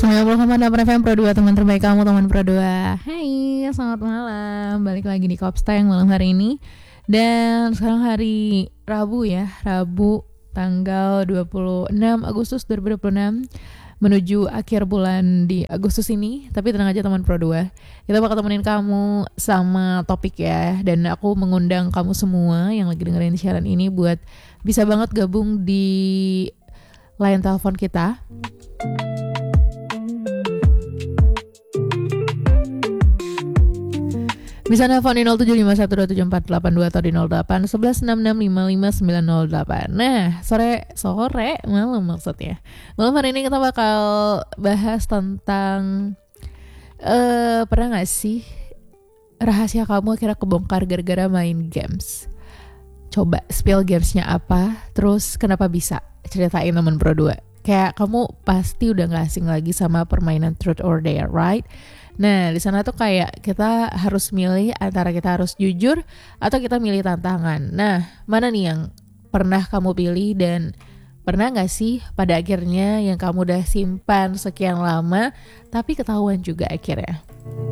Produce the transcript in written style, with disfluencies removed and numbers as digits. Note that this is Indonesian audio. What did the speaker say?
90,8 FM Pro 2, teman terbaik kamu, teman Pro 2. Hai, selamat malam. Balik lagi di Kopstang malam hari ini. Dan sekarang hari Rabu ya, Rabu tanggal 26 Agustus 2026, menuju akhir bulan di Agustus ini. Tapi tenang aja teman Pro 2, kita bakal temenin kamu sama topik ya. Dan aku mengundang kamu semua yang lagi dengerin siaran ini buat bisa banget gabung di line telepon kita. Bisa nelfon di 0751274882 atau di 081166555908. Nah, sore malam maksudnya. Malam hari ini kita bakal bahas tentang pernah gak sih rahasia kamu akhirnya kebongkar gara-gara main games? Coba spill gamesnya apa, terus kenapa bisa? Ceritain temen Pro 2. Kayak kamu pasti udah gak asing lagi sama permainan Truth or Dare, right? Nah, di sana tuh kayak kita harus milih antara kita harus jujur atau kita milih tantangan. Nah, mana nih yang pernah kamu pilih, dan pernah gak sih pada akhirnya yang kamu udah simpan sekian lama tapi ketahuan juga akhirnya?